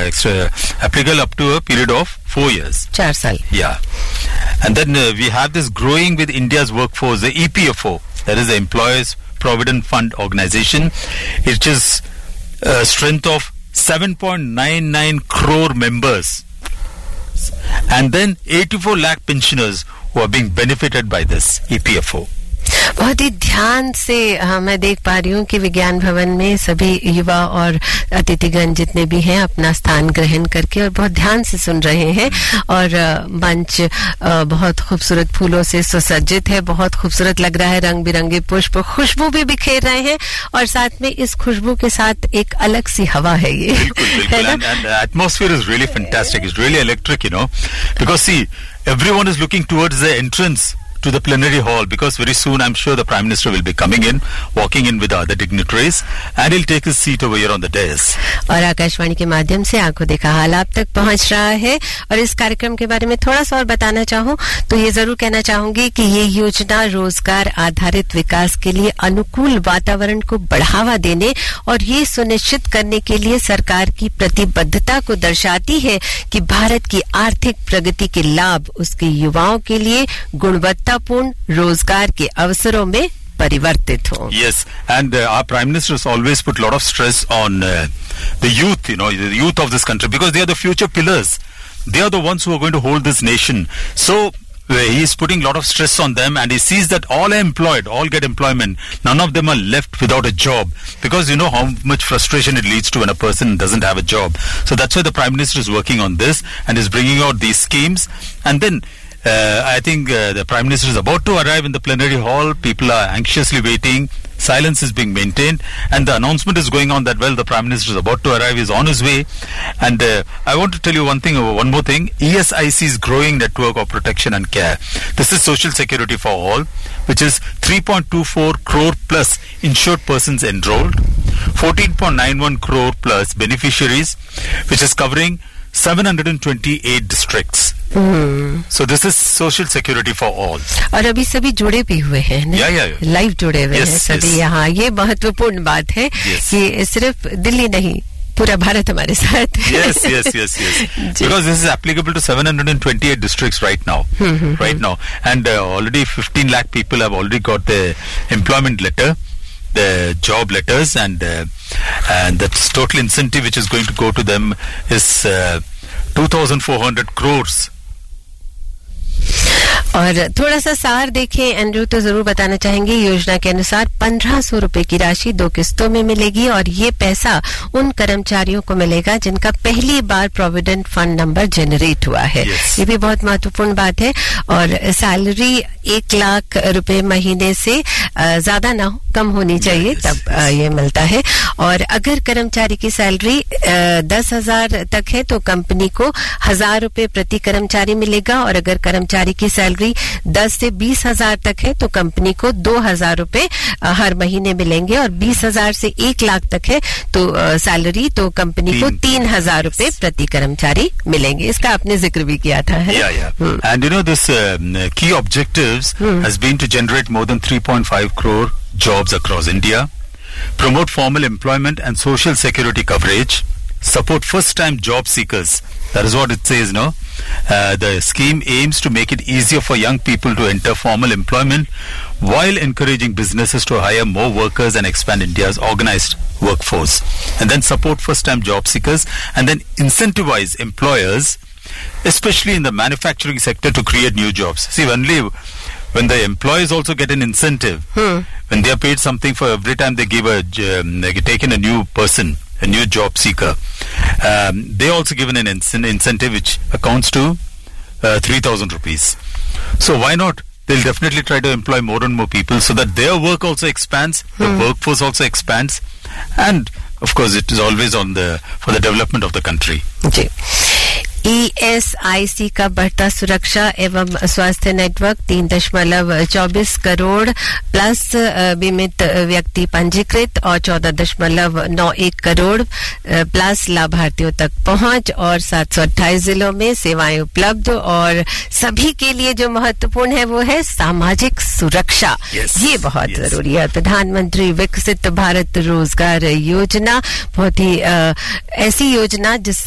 applicable up to a period of 4 years. 4 साल. Yeah. And then we have this growing with India's workforce, the EPFO, that is the Employees Provident Fund Organization, which is a strength of 7.99 crore members. And then 84 lakh pensioners who are being benefited by this EPFO. बहुत ही ध्यान से मैं देख पा रही हूँ कि विज्ञान भवन में सभी युवा और अतिथिगण जितने भी हैं अपना स्थान ग्रहण करके और बहुत ध्यान से सुन रहे हैं और मंच बहुत खूबसूरत फूलों से सुसज्जित है, बहुत खूबसूरत लग रहा है, रंग बिरंगे पुष्प, खुशबू भी बिखेर रहे हैं और साथ में इस खुशबू के साथ एक अलग सी हवा है ये. बिल्कुल. And the atmosphere is really fantastic. It's really electric, because see, everyone is looking towards the entrance to the plenary hall, because very soon I'm sure the Prime Minister will be coming in, walking in with the other dignitaries, and he'll take his seat over here on the dais. और आकाशवाणी के माध्यम से आंखों देखा हाल आप तक पहुंच रहा है और इस कार्यक्रम के बारे में थोड़ा सा और बताना चाहूं तो ये जरूर कहना चाहूंगी कि ये योजना रोजगार आधारित विकास के लिए अनुकूल वातावरण को बढ़ावा देने और ये सुनिश्चित करने के लिए सरकार की प्रतिबद्धता को दर्शाती है कि भारत की आर्थिक प्रगति के लाभ उसके युवाओं के लिए गुणवत्तापूर्ण रोजगार के अवसरों में परिवर्तित हो. Yes, and our Prime Minister has always put a lot of stress on the youth, the youth of this country, because they are the future pillars. They are the ones who are going to hold this nation. So he is putting a lot of stress on them, and he sees that all are employed, all get employment. None of them are left without a job, because you know how much frustration it leads to when a person doesn't have a job. So that's why the Prime Minister is working on this and is bringing out these schemes. And then I think the Prime Minister is about to arrive in the plenary hall. People are anxiously waiting. Silence is being maintained, and the announcement is going on that, well, the Prime Minister is about to arrive, is on his way. And I want to tell you one more thing. ESIC's growing network of protection and care. This is Social Security for All, which is 3.24 crore plus insured persons enrolled, 14.91 crore plus beneficiaries, which is covering 728 districts. So this is Social Security for all. और अभी सभी जुड़े भी हुए हैं ना, live जुड़े हुए हैं सभी यहाँ. ये महत्वपूर्ण बात है कि सिर्फ दिल्ली नहीं, पूरा भारत हमारे साथ है. Yes. Because this is applicable to 728 districts right now. And already 15 lakh people have already got the employment letter, the job letters, and the total incentive which is going to go to them is 2,400 crores. और थोड़ा सा सार देखें Andrew तो जरूर बताना चाहेंगे. योजना के अनुसार 1500 रुपए की राशि 2 किस्तों में मिलेगी और ये पैसा उन कर्मचारियों को मिलेगा जिनका पहली बार प्रोविडेंट फंड नंबर जनरेट हुआ है. ये भी बहुत महत्वपूर्ण बात है. और सैलरी 1 लाख रुपए महीने से ज्यादा ना हो, कम होनी चाहिए, तब ये मिलता है. और अगर कर्मचारी की सैलरी 10,000 तक है तो कंपनी को 1,000 रुपए प्रति कर्मचारी मिलेगा. और अगर कर्मचारी की सैलरी 10 से 20,000 तक है तो कंपनी को 2,000 रुपए हर महीने मिलेंगे. और 20,000 से 1 लाख तक है तो सैलरी तो कंपनी को 3,000 रुपए प्रति कर्मचारी मिलेंगे. इसका आपने जिक्र भी किया था, है ना? And this key objectives has been to generate more than 3.5 crore jobs across India, promote formal employment and social security coverage, support first-time job seekers. That is what it says, no? The scheme aims to make it easier for young people to enter formal employment while encouraging businesses to hire more workers and expand India's organized workforce. And then support first-time job seekers and then incentivize employers, especially in the manufacturing sector, to create new jobs. See, only when the employees also get an incentive, when they are paid something for every time they give they take in a new person, a new job seeker, they also given an incentive which accounts to 3,000 rupees. So why not? They'll definitely try to employ more and more people so that their work also expands, the workforce also expands, and of course it is always for the development of the country. ESIC का बढ़ता सुरक्षा एवं स्वास्थ्य network 3.24 crore plus बीमित व्यक्ति पंजीकृत और 14.91 crore plus लाभार्थियों तक पहुंच और 728 जिलों में सेवाएं उपलब्ध. और सभी के लिए जो महत्वपूर्ण है वो है सामाजिक सुरक्षा. ये बहुत जरूरी है. प्रधानमंत्री विकसित भारत रोजगार योजना बहुत ही ऐसी योजना जिस